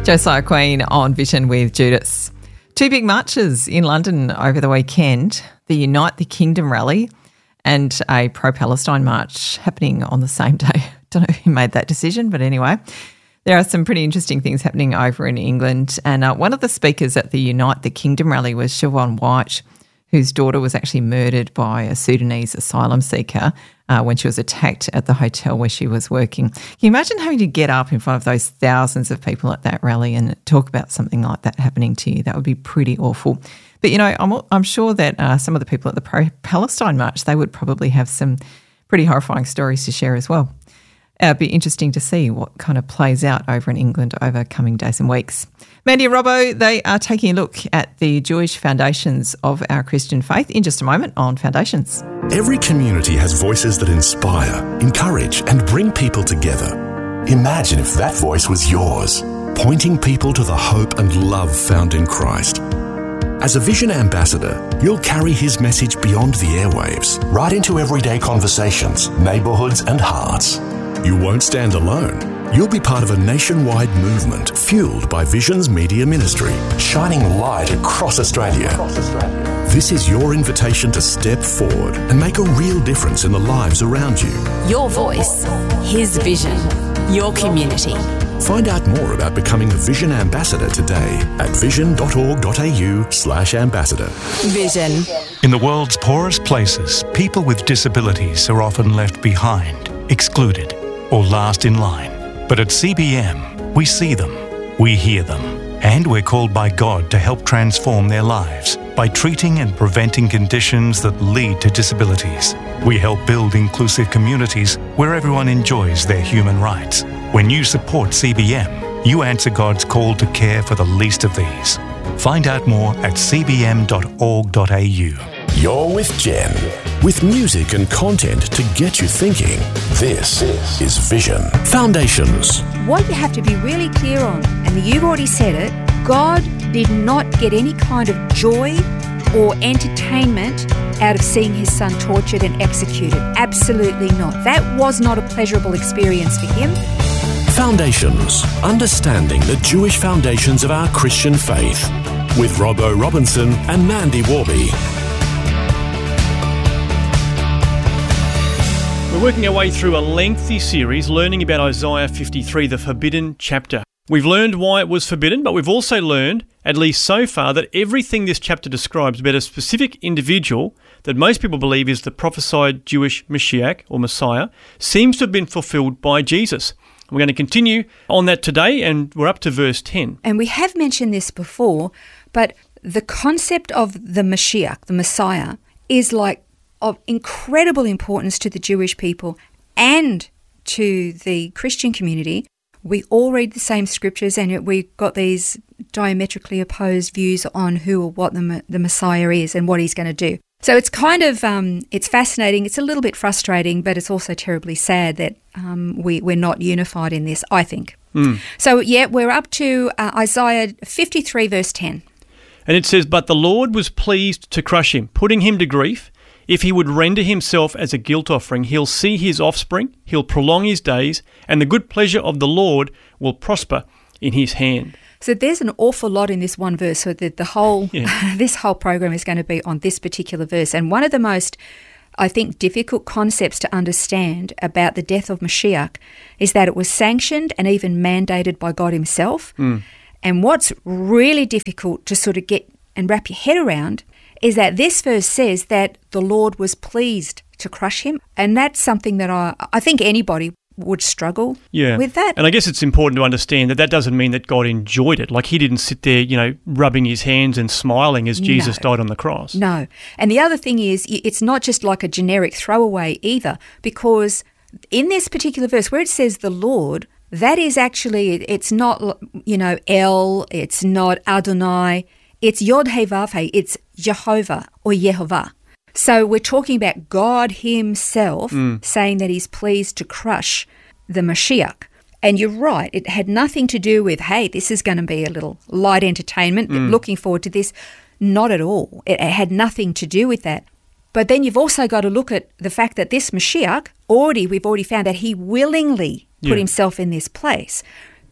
Josiah Queen on Vision with Judas. Two big marches in London over the weekend, the Unite the Kingdom rally and a pro-Palestine march happening on the same day. Don't know who made that decision, but anyway, there are some pretty interesting things happening over in England. And one of the speakers at the Unite the Kingdom rally was Siobhan White, whose daughter was actually murdered by a Sudanese asylum seeker when she was attacked at the hotel where she was working. Can you imagine having to get up in front of those thousands of people at that rally and talk about something like that happening to you? That would be pretty awful. But, you know, I'm sure that some of the people at the pro-Palestine march, they would probably have some pretty horrifying stories to share as well. It'd be interesting to see what kind of plays out over in England over coming days and weeks. Mandy and Robbo, they are taking a look at the Jewish foundations of our Christian faith in just a moment on Foundations. Every community has voices that inspire, encourage and bring people together. Imagine if that voice was yours, pointing people to the hope and love found in Christ. As a Vision ambassador, you'll carry his message beyond the airwaves, right into everyday conversations, neighbourhoods and hearts. You won't stand alone. You'll be part of a nationwide movement fueled by Vision's media ministry, shining light across Australia. This is your invitation to step forward and make a real difference in the lives around you. Your voice, his vision, your community. Find out more about becoming a Vision ambassador today at vision.org.au/ambassador. Vision. In the world's poorest places, people with disabilities are often left behind, excluded, or last in line. But at CBM, we see them, we hear them, and we're called by God to help transform their lives by treating and preventing conditions that lead to disabilities. We help build inclusive communities where everyone enjoys their human rights. When you support CBM, you answer God's call to care for the least of these. Find out more at cbm.org.au. You're with Jen, with music and content to get you thinking. This is Vision Foundations. What you have to be really clear on, and you've already said it, God did not get any kind of joy or entertainment out of seeing his son tortured and executed. Absolutely not. That was not a pleasurable experience for him. Foundations, understanding the Jewish foundations of our Christian faith, with Robbo Robinson and Mandy Warby. We're working our way through a lengthy series learning about Isaiah 53, the forbidden chapter. We've learned why it was forbidden, but we've also learned, at least so far, that everything this chapter describes about a specific individual that most people believe is the prophesied Jewish Mashiach or Messiah seems to have been fulfilled by Jesus. We're going to continue on that today, and we're up to verse 10. And we have mentioned this before, but the concept of the Mashiach, the Messiah, is like of incredible importance to the Jewish people and to the Christian community. We all read the same scriptures, and we've got these diametrically opposed views on who or what the Messiah is and what he's going to do. So it's kind of, it's fascinating. It's a little bit frustrating, but it's also terribly sad that we're not unified in this, I think. So, yeah, we're up to Isaiah 53, verse 10. And it says, "But the Lord was pleased to crush him, putting him to grief. If he would render himself as a guilt offering, he'll see his offspring, he'll prolong his days, and the good pleasure of the Lord will prosper in his hand." So there's an awful lot in this one verse, so that the whole this whole program is going to be on this particular verse. And one of the most, I think, difficult concepts to understand about the death of Mashiach is that it was sanctioned and even mandated by God himself. And what's really difficult to sort of get and wrap your head around is that this verse says that the Lord was pleased to crush him. And that's something that I think anybody would struggle with that. And I guess it's important to understand that doesn't mean that God enjoyed it. Like he didn't sit there, rubbing his hands and smiling as Jesus died on the cross. No. And the other thing is, it's not just like a generic throwaway either, because in this particular verse where it says the Lord, that is actually, it's not, El, it's not Adonai, it's Yod-Heh-Vav-Heh, it's Jehovah or Yehovah. So we're talking about God himself saying that he's pleased to crush the Mashiach. And you're right, it had nothing to do with, hey, this is going to be a little light entertainment, looking forward to this. Not at all. It had nothing to do with that. But then you've also got to look at the fact that this Mashiach, we've already found that he willingly put himself in this place.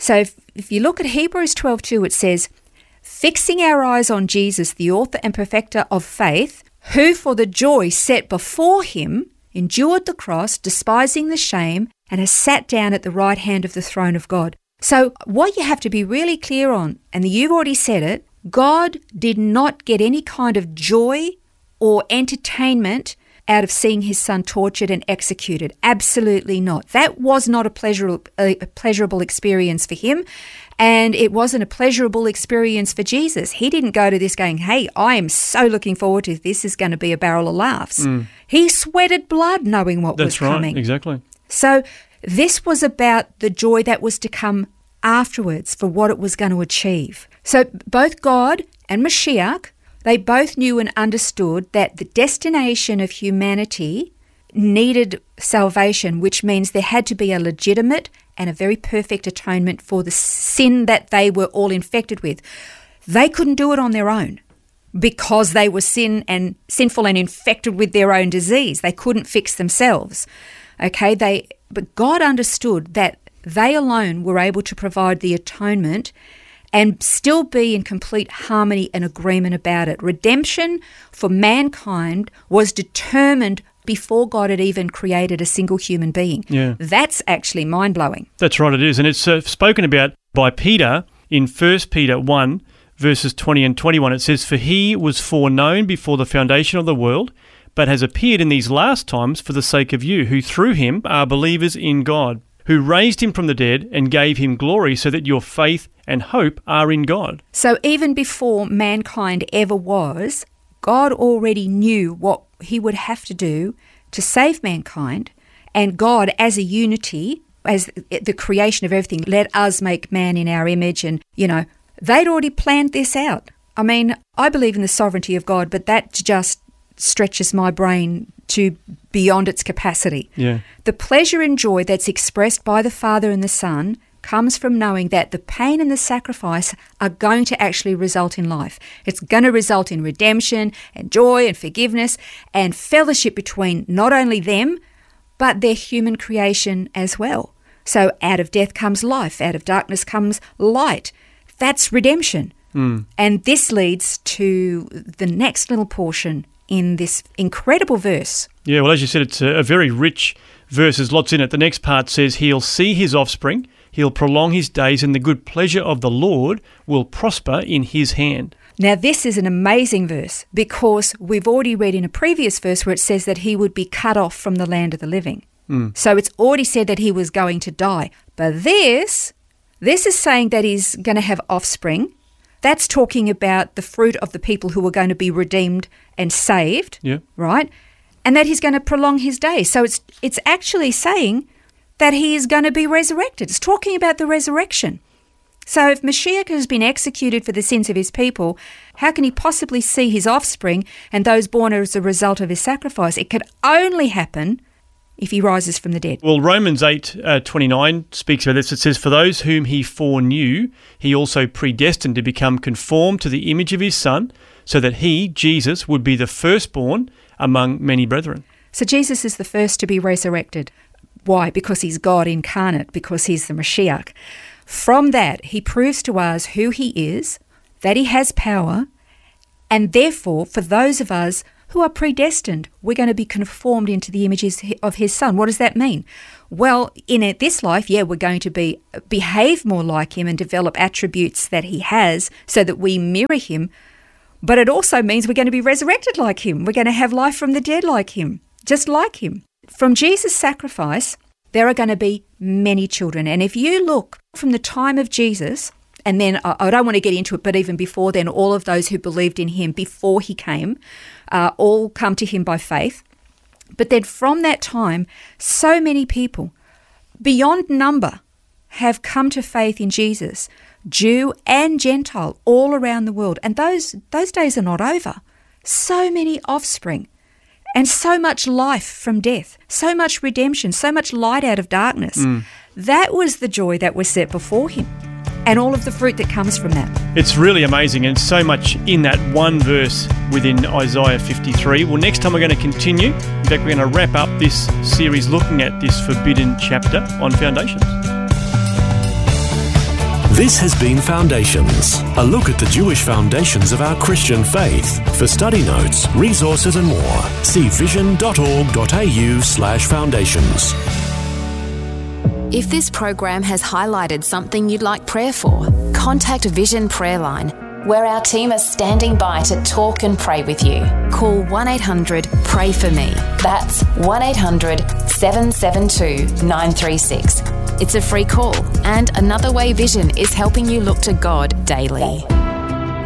So if you look at Hebrews 12:2, it says, fixing our eyes on Jesus, the author and perfecter of faith, who for the joy set before him endured the cross, despising the shame, and has sat down at the right hand of the throne of God. So what you have to be really clear on, and you've already said it, God did not get any kind of joy or entertainment out of seeing his son tortured and executed. Absolutely not. That was not a pleasurable experience for him, and it wasn't a pleasurable experience for Jesus. He didn't go to this going, hey, I am so looking forward to this. This is going to be a barrel of laughs. He sweated blood knowing what was coming. That's right, exactly. So this was about the joy that was to come afterwards for what it was going to achieve. So both God and Mashiach, they both knew and understood that the destination of humanity needed salvation, which means there had to be a legitimate and a very perfect atonement for the sin that they were all infected with. They couldn't do it on their own because they were sinful and infected with their own disease. They couldn't fix themselves. Okay, but God understood that they alone were able to provide the atonement and still be in complete harmony and agreement about it. Redemption for mankind was determined before God had even created a single human being. Yeah. That's actually mind-blowing. That's right, it is. And it's spoken about by Peter in 1 Peter 1, verses 20 and 21. It says, for he was foreknown before the foundation of the world, but has appeared in these last times for the sake of you, who through him are believers in God, who raised him from the dead and gave him glory, so that your faith and hope are in God. So even before mankind ever was, God already knew what he would have to do to save mankind, and God as a unity, as the creation of everything, let us make man in our image, and, they'd already planned this out. I mean, I believe in the sovereignty of God, but that just stretches my brain to beyond its capacity. Yeah. The pleasure and joy that's expressed by the Father and the Son comes from knowing that the pain and the sacrifice are going to actually result in life. It's going to result in redemption and joy and forgiveness and fellowship between not only them, but their human creation as well. So out of death comes life, out of darkness comes light. That's redemption. And this leads to the next little portion in this incredible verse. Yeah, well, as you said, it's a very rich verse. There's lots in it. The next part says, he'll see his offspring, he'll prolong his days, and the good pleasure of the Lord will prosper in his hand. Now, this is an amazing verse because we've already read in a previous verse where it says that he would be cut off from the land of the living. So it's already said that he was going to die. But this is saying that he's going to have offspring. That's talking about the fruit of the people who are going to be redeemed and saved, right? And that he's going to prolong his days. So it's actually saying that he is going to be resurrected. It's talking about the resurrection. So if Mashiach has been executed for the sins of his people, how can he possibly see his offspring and those born as a result of his sacrifice? It could only happen if he rises from the dead. Well, Romans 8:29 speaks about this. It says, for those whom he foreknew, he also predestined to become conformed to the image of his Son, so that he, Jesus, would be the firstborn among many brethren. So Jesus is the first to be resurrected. Why? Because he's God incarnate, because he's the Mashiach. From that, he proves to us who he is, that he has power, and therefore, for those of us who are predestined, we're going to be conformed into the images of his Son. What does that mean? Well, in this life, we're going to behave more like him and develop attributes that he has so that we mirror him. But it also means we're going to be resurrected like him. We're going to have life from the dead like him, just like him. From Jesus' sacrifice, there are going to be many children. And if you look from the time of Jesus, and then I don't want to get into it, but even before then, all of those who believed in him before he came, all come to him by faith. But then from that time, so many people, beyond number, have come to faith in Jesus, Jew and Gentile, all around the world. And those days are not over. So many offspring and so much life from death, so much redemption, so much light out of darkness. That was the joy that was set before him, and all of the fruit that comes from that. It's really amazing, and so much in that one verse within Isaiah 53. Well, next time we're going to continue. In fact, we're going to wrap up this series looking at this forbidden chapter on foundations. This has been Foundations, a look at the Jewish foundations of our Christian faith. For study notes, resources and more, see vision.org.au/foundations. If this program has highlighted something you'd like prayer for, contact Vision Prayer Line, where our team are standing by to talk and pray with you. Call 1-800-PRAY-FOR-ME. That's 1-800-772-936. It's a free call, and Another Way Vision is helping you look to God daily.